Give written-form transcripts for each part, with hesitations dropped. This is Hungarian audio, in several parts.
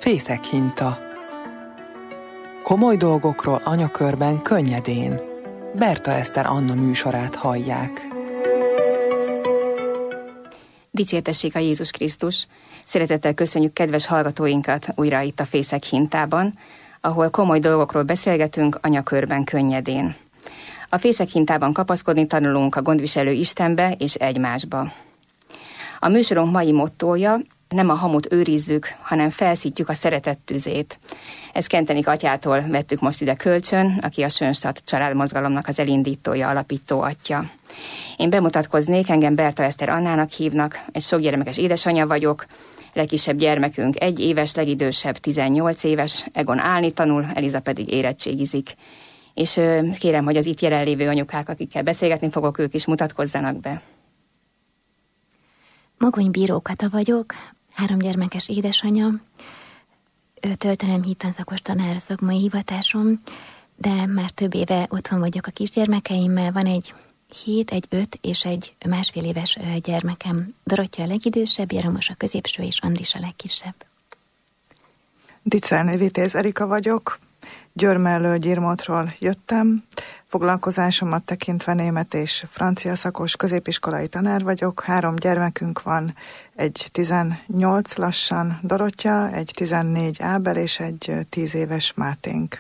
Fészekhinta. Komoly dolgokról anyakörben könnyedén. Berta Eszter Anna műsorát hallják. Dicsértessék a Jézus Krisztus! Szeretettel köszönjük kedves hallgatóinkat újra itt a Fészekhintában, ahol komoly dolgokról beszélgetünk anyakörben könnyedén. A Fészekhintában kapaszkodni tanulunk a gondviselő Istenbe és egymásba. A műsorunk mai mottója: nem a hamut őrizzük, hanem felszítjük a szeretet tüzét. Ezt Kentenik atyától vettük most ide kölcsön, aki a Schönstatt családmozgalomnak az elindítója, alapító atya. Én bemutatkoznék, engem Berta Eszter Annának hívnak, egy sokgyermekes édesanyja vagyok, legkisebb gyermekünk 1 éves, legidősebb 18 éves, Egon állni tanul, Eliza pedig érettségizik. És kérem, hogy az itt jelenlévő anyukák, akikkel beszélgetni fogok, ők is mutatkozzanak be. Magony Bíró Kata vagyok, 3 gyermekes édesanyja, töltenem hittanszakos tanár szakmai hivatásom, de már több éve otthon vagyok a kisgyermekeimmel, van egy 7, egy 5 és egy 1,5 éves gyermekem. Dorottya a legidősebb, Jeromos a középső és Andris a legkisebb. Dicelné Vitéz Erika vagyok, Győr-mellől Gyirmótról jöttem, foglalkozásomat tekintve német és francia szakos középiskolai tanár vagyok, 3 gyermekünk van, egy 18 lassan Dorottya, egy 14 Ábel és egy 10 éves Máténk.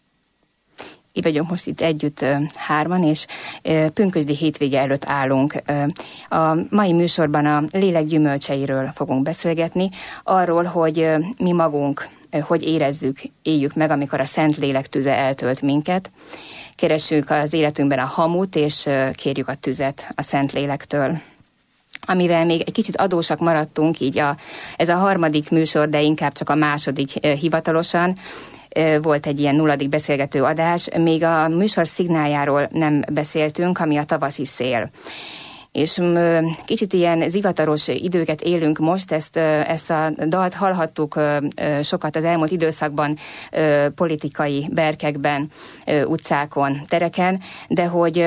Így vagyunk most itt együtt 3-an, és pünkösdi hétvége előtt állunk. A mai műsorban a lélek gyümölcseiről fogunk beszélgetni, arról, hogy mi magunk hogy érezzük, éljük meg, amikor a Szent Lélek tüze eltölt minket. Keressük az életünkben a hamut, és kérjük a tüzet a Szent Lélektől. Amivel még egy kicsit adósak maradtunk, így ez a 3. műsor, de inkább csak a 2. hivatalosan. Volt egy ilyen 0. beszélgető adás, még a műsor szignáljáról nem beszéltünk, ami a tavaszi szél. És kicsit ilyen zivataros időket élünk most, ezt a dalt hallhattuk sokat az elmúlt időszakban, politikai berkekben, utcákon, tereken, de hogy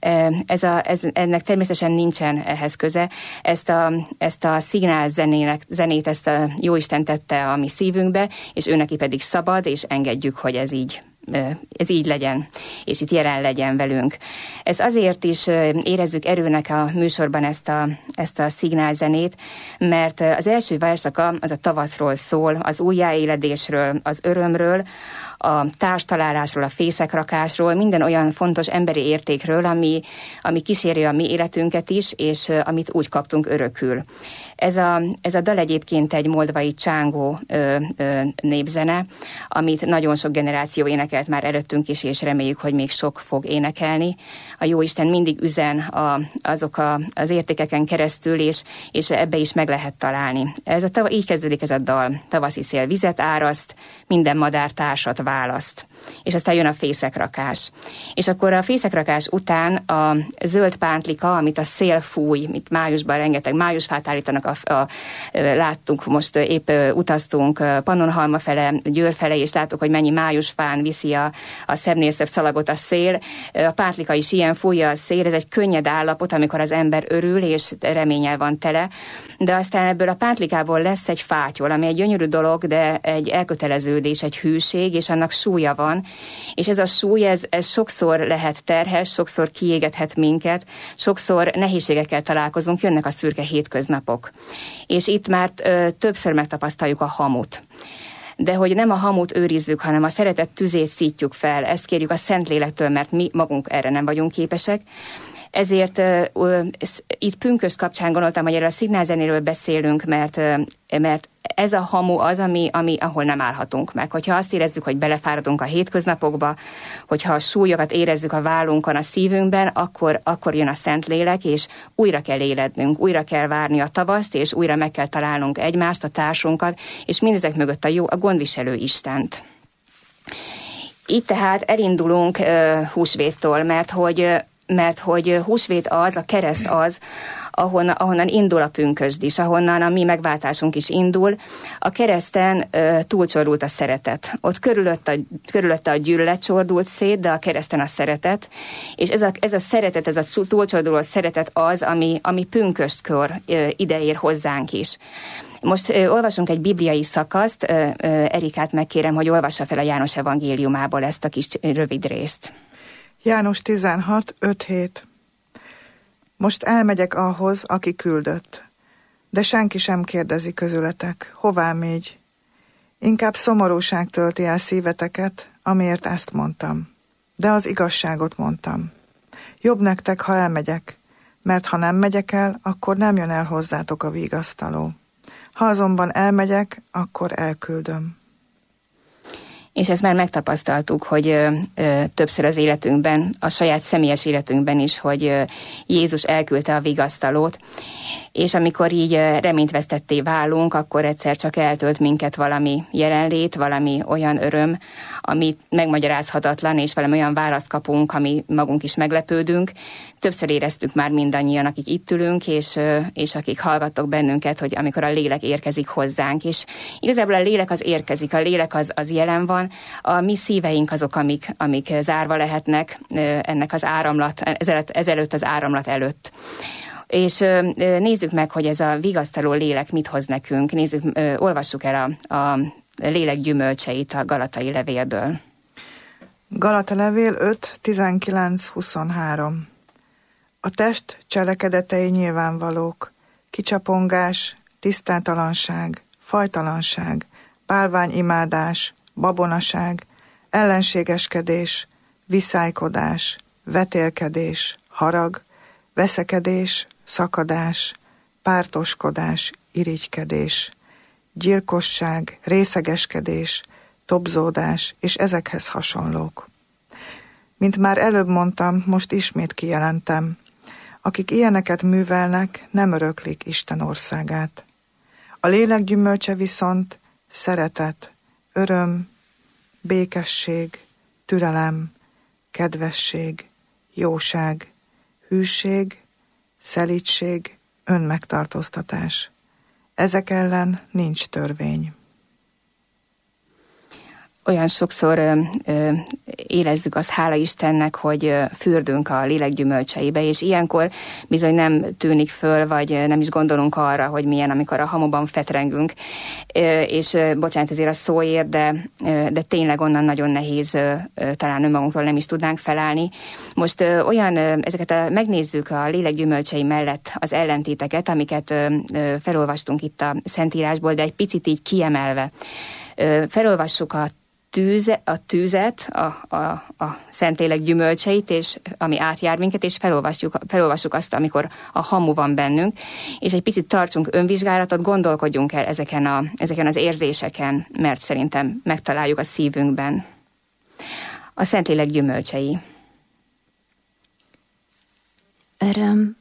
ennek természetesen nincsen ehhez köze. Ezt a szignál zenét, ezt a Jóisten tette a mi szívünkbe, és őneki pedig szabad, és engedjük, hogy ez így legyen, és itt jelen legyen velünk. Ez azért is érezzük erőnek a műsorban ezt a szignálzenét, mert az első verszaka az a tavaszról szól, az újjáéledésről, az örömről, a társtalálásról, a fészekrakásról, minden olyan fontos emberi értékről, ami kíséri a mi életünket is, és amit úgy kaptunk örökül. Ez a dal egyébként egy moldvai csángó népzene, amit nagyon sok generáció énekelt már előttünk is, és reméljük, hogy még sok fog énekelni. A Jóisten mindig üzen az értékeken keresztül, és ebbe is meg lehet találni. Így kezdődik ez a dal. Tavaszi szél vizet áraszt, minden madár társat választ. És aztán jön a fészekrakás. És akkor a fészekrakás után a zöld pántlika, amit a szél fúj, itt májusban rengeteg májusfát állítanak, láttunk, most épp utaztunk Pannonhalma fele, Győr fele, és láttuk, hogy mennyi májusfán viszi a szebbnél szebb szalagot a szél. A pántlika is ilyen, fújja a szél, ez egy könnyed állapot, amikor az ember örül, és reménnyel van tele. De aztán ebből a pántlikából lesz egy fátyol, ami egy gyönyörű dolog, de egy elköteleződés, egy hűség, és annak súlya van. És ez a súly, ez sokszor lehet terhes, sokszor kiégethet minket, sokszor nehézségekkel találkozunk, jönnek a szürke hétköznapok. És itt már többször megtapasztaljuk a hamut. De hogy nem a hamut őrizzük, hanem a szeretet tüzét szítjuk fel, ezt kérjük a Szentlélektől, mert mi magunk erre nem vagyunk képesek. Ezért itt pünkösd kapcsán gondoltam, hogy erről a szignálzenéről beszélünk, mert ez a hamu az, ahol nem állhatunk meg. Hogyha azt érezzük, hogy belefáradunk a hétköznapokba, hogyha a súlyokat érezzük a vállunkon, a szívünkben, akkor jön a Szentlélek, és újra kell élednünk, újra kell várni a tavaszt, és újra meg kell találnunk egymást, a társunkat, és mindezek mögött a gondviselő Istent. Itt tehát elindulunk húsvéttól, mert hogy mert hogy húsvét az, a kereszt az, ahonnan indul a pünkösd is, ahonnan a mi megváltásunk is indul. A kereszten túlcsordult a szeretet. Ott körülötte a gyűlölet csordult szét, de a kereszten a szeretet. És ez a szeretet, ez a túlcsorduló szeretet az, ami pünköstkor ideér hozzánk is. Most olvasunk egy bibliai szakaszt. Erikát megkérem, hogy olvassa fel a János evangéliumából ezt a kis rövid részt. János 16, 5-7. Most elmegyek ahhoz, aki küldött, de senki sem kérdezi közületek, hová mégy. Inkább szomorúság tölti el szíveteket, amiért ezt mondtam. De az igazságot mondtam. Jobb nektek, ha elmegyek, mert ha nem megyek el, akkor nem jön el hozzátok a vigasztaló. Ha azonban elmegyek, akkor elküldöm. És ezt már megtapasztaltuk, hogy többször az életünkben, a saját személyes életünkben is, hogy Jézus elküldte a vigasztalót, és amikor így reményvesztetté válunk, akkor egyszer csak eltölt minket valami jelenlét, valami olyan öröm, ami megmagyarázhatatlan, és valami olyan választ kapunk, ami magunk is meglepődünk. Többször éreztük már mindannyian, akik itt ülünk, és akik hallgattok bennünket, hogy amikor a lélek érkezik hozzánk, és igazából a lélek az érkezik, a lélek az jelen van, a mi szíveink azok, amik zárva lehetnek ennek az áramlat, ezelőtt az áramlat előtt. És nézzük meg, hogy ez a vigasztaló lélek mit hoz nekünk. Olvassuk el a lélek gyümölcseit a Galatai levélből. Galata levél 5, 19, 23. A test cselekedetei nyilvánvalók, kicsapongás, tisztátalanság, fajtalanság, bálványimádás, babonaság, ellenségeskedés, viszálykodás, vetélkedés, harag, veszekedés, szakadás, pártoskodás, irigykedés, gyilkosság, részegeskedés, tobzódás és ezekhez hasonlók. Mint már előbb mondtam, most ismét kijelentem, akik ilyeneket művelnek, nem öröklik Isten országát. A lélek gyümölcse viszont szeretet, öröm, békesség, türelem, kedvesség, jóság, hűség, szelídség, önmegtartóztatás. Ezek ellen nincs törvény. Olyan sokszor érezzük azt, hála Istennek, hogy fürdünk a lélek gyümölcseibe, és ilyenkor bizony nem tűnik föl, vagy nem is gondolunk arra, hogy milyen, amikor a hamuban fetrengünk. És bocsánat ezért a szóért, de tényleg onnan nagyon nehéz, talán önmagunktól nem is tudnánk felállni. Most megnézzük a lélek gyümölcsei mellett az ellentéteket, amiket felolvastunk itt a Szentírásból, de egy picit így kiemelve. Felolvassuk a tűzet, a Szentlélek gyümölcseit, és ami átjár minket, és felolvassuk azt, amikor a hamu van bennünk, és egy picit tartsunk önvizsgálatot, gondolkodjunk el ezeken az érzéseken, mert szerintem megtaláljuk a szívünkben. A Szentlélek gyümölcsei. Öröm.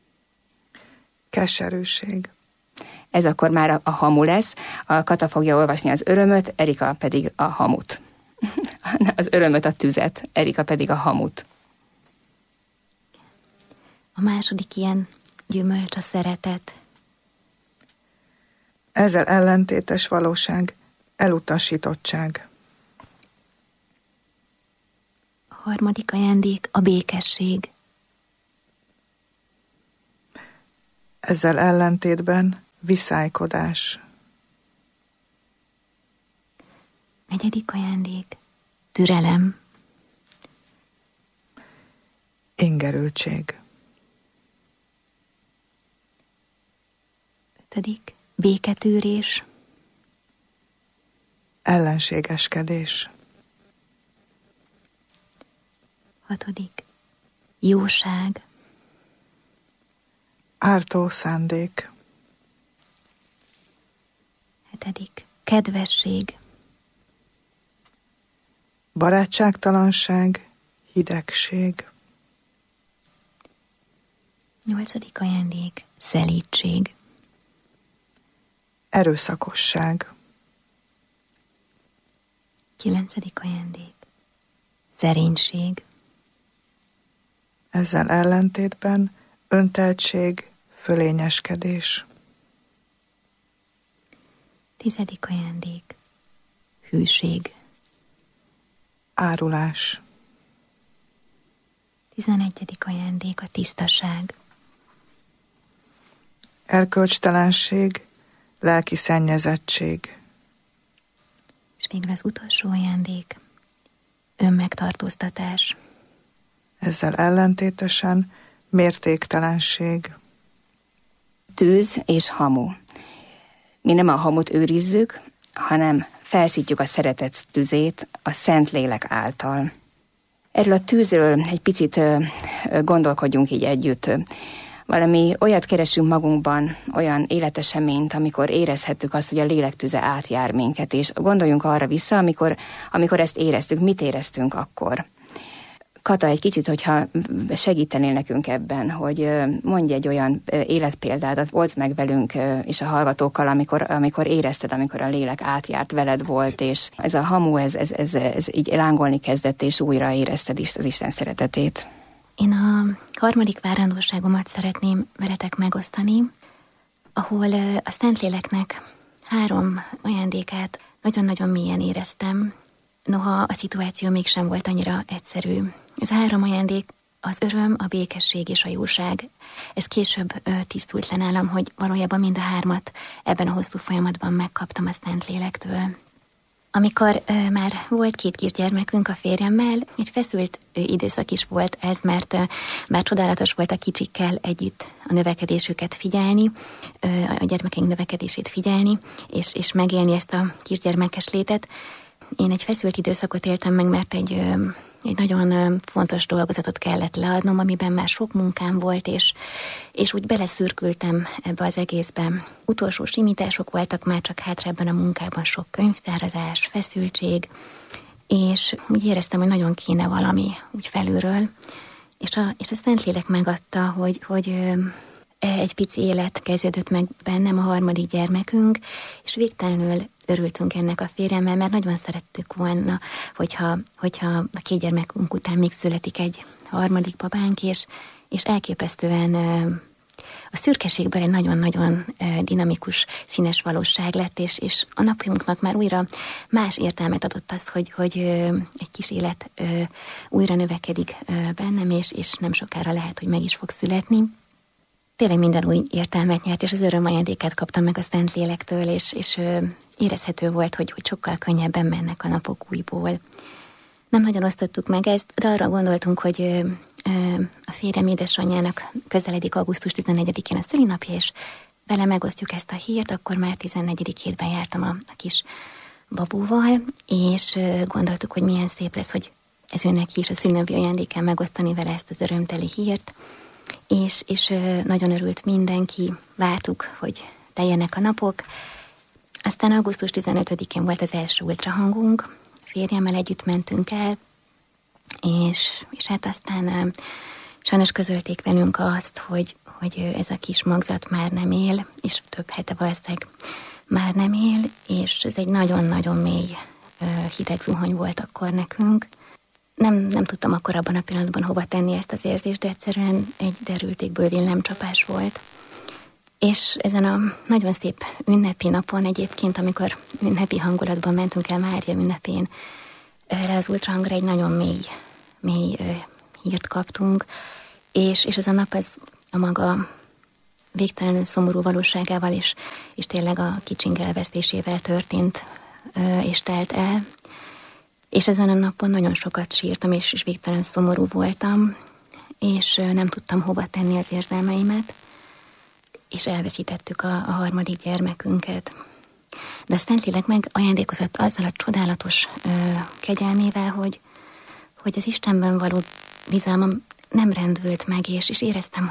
Keserűség. Ez akkor már a hamu lesz. A Kata fogja olvasni az örömöt, Erika pedig a hamut. Az örömöt, a tüzet, Erika pedig a hamut. A második ilyen gyümölcs a szeretet. Ezzel ellentétes valóság, elutasítottság. A harmadik ajándék a békesség. Ezzel ellentétben viszálykodás. Negyedik ajándék, türelem. Ingerültség. Ötödik, béketűrés. Ellenségeskedés. Hatodik, jóság. Ártó szándék. Hetedik, kedvesség. Barátságtalanság, hidegség. Nyolcadik ajándék, szelídség. Erőszakosság. Kilencedik ajándék, szerénység. Ezzel ellentétben önteltség, fölényeskedés. 10. ajándék. Hűség. Árulás. 11. ajándék. A tisztaság. Erkölcstelenség, lelki szennyezettség. És végül az utolsó ajándék. Önmegtartóztatás. Ezzel ellentétesen mértéktelenség. Tűz és hamu. Mi nem a hamut őrizzük, hanem felszítjük a szeretet tüzét a Szentlélek által. Erről a tűzről egy picit gondolkodjunk így együtt. Valami olyat keresünk magunkban, olyan életeseményt, amikor érezhettük azt, hogy a lélek tüze átjár minket, és gondoljunk arra vissza, amikor ezt éreztük, mit éreztünk akkor. Kata, egy kicsit, hogyha segítenél nekünk ebben, hogy mondj egy olyan életpéldát, oszd meg velünk és a hallgatókkal, amikor érezted, amikor a lélek átjárt, veled volt, és ez a hamu, ez így lángolni kezdett, és újra érezted is az Isten szeretetét. Én a harmadik várandóságomat szeretném veletek megosztani, ahol a Szentléleknek 3 ajándékát nagyon-nagyon mélyen éreztem, noha a szituáció mégsem volt annyira egyszerű. Ez a 3 ajándék az öröm, a békesség és a jóság. Ez később tisztult le nálam, hogy valójában mind a 3-at ebben a hosszú folyamatban megkaptam a Szentlélektől. Amikor már volt 2 kisgyermekünk a férjemmel, egy feszült időszak is volt ez, mert már csodálatos volt a kicsikkel együtt a növekedésüket figyelni, a gyermekeink növekedését figyelni, és megélni ezt a kisgyermekes létet. Én egy feszült időszakot éltem meg, mert egy nagyon fontos dolgozatot kellett leadnom, amiben már sok munkám volt, és úgy beleszürkültem ebbe az egészbe. Utolsó simítások voltak már csak hátra ebben a munkában, sok könyvtárazás, feszültség, és úgy éreztem, hogy nagyon kéne valami úgy felülről, és a Szentlélek megadta, hogy egy pici élet kezdődött meg bennem, a harmadik gyermekünk, és végtelenül örültünk ennek a férjemmel, mert nagyon szerettük volna, hogyha a 2 gyermekünk után még születik egy harmadik babánk, és elképesztően a szürkeségből egy nagyon-nagyon dinamikus, színes valóság lett, és a napjunknak már újra más értelmet adott az, hogy egy kis élet újra növekedik bennem, és nem sokára lehet, hogy meg is fog születni. Tényleg minden új értelmet nyert, és az öröm ajándékát kaptam meg a Szentlélektől, és érezhető volt, hogy sokkal könnyebben mennek a napok újból. Nem nagyon osztottuk meg ezt, de arra gondoltunk, hogy a férjem édesanyjának közeledik augusztus 14-én a szülinapja, és vele megosztjuk ezt a hírt, akkor már 14. hétben jártam a kis babúval, és gondoltuk, hogy milyen szép lesz, hogy ez ő neki is a szülinapi ajándékán megosztani vele ezt az örömteli hírt, és nagyon örült mindenki, vártuk, hogy teljenek a napok. Aztán augusztus 15-én volt az első ultrahangunk, férjemmel együtt mentünk el, és hát aztán sajnos közölték velünk azt, hogy ez a kis magzat már nem él, és több hete valószínűleg már nem él, és ez egy nagyon-nagyon mély hideg zuhany volt akkor nekünk. Nem tudtam akkor abban a pillanatban hova tenni ezt az érzést, de egyszerűen egy derültékből villámcsapás volt. És ezen a nagyon szép ünnepi napon egyébként, amikor ünnepi hangulatban mentünk el Mária ünnepén, erre az ultrahangra egy nagyon mély hírt kaptunk, és ez a nap az a maga végtelenül szomorú valóságával és tényleg a kicsink elvesztésével történt és telt el. És ezen a napon nagyon sokat sírtam, és végtelen szomorú voltam, és nem tudtam hova tenni az érzelmeimet, és elveszítettük a harmadik gyermekünket. De a Szentlélek meg ajándékozott azzal a csodálatos kegyelmével, hogy az Istenben való bizalmam nem rendült meg, és éreztem,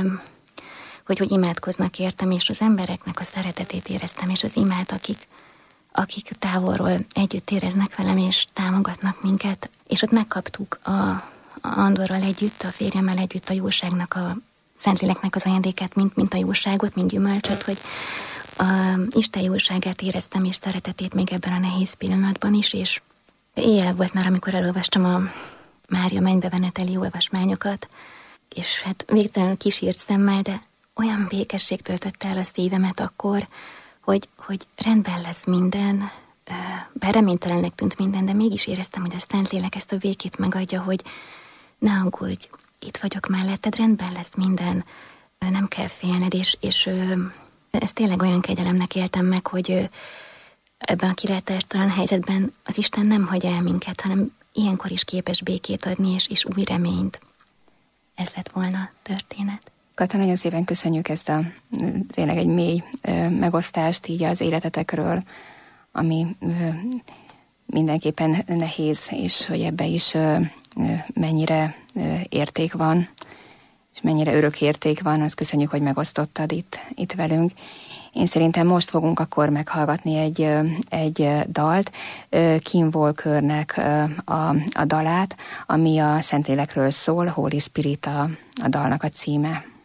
hogy imádkoznak értem, és az embereknek a szeretetét éreztem, és az imát, akik távolról együtt éreznek velem, és támogatnak minket. És ott megkaptuk a Andorral együtt, a férjemmel együtt a jóságnak, a Szentléleknek az ajándékát, mint a jóságot, mint gyümölcsöt, hogy a Isten jóságát éreztem, és szeretetét még ebben a nehéz pillanatban is, és éjjel volt már, amikor elolvastam a Mária mennybe meneteli olvasmányokat, és hát végtelenül kísírt szemmel, de olyan békesség töltötte el a szívemet akkor, hogy rendben lesz minden, bár reménytelennek tűnt minden, de mégis éreztem, hogy a Szentlélek ezt a békét megadja, hogy ne aggódj, itt vagyok melletted, rendben lesz minden, nem kell félned, és ezt tényleg olyan kegyelemnek éltem meg, hogy ebben a kilátástalan helyzetben az Isten nem hagy el minket, hanem ilyenkor is képes békét adni, és új reményt. Ez lett volna a történet. Kata, nagyon szépen köszönjük ezt a tényleg egy mély megosztást így az életetekről, ami mindenképpen nehéz, és hogy ebbe is mennyire érték van, és mennyire örök érték van, azt köszönjük, hogy megosztottad itt velünk. Én szerintem most fogunk akkor meghallgatni egy dalt, Kim Walkernek a dalát, ami a Szentlélekről szól, Holy Spirit a dalnak a címe.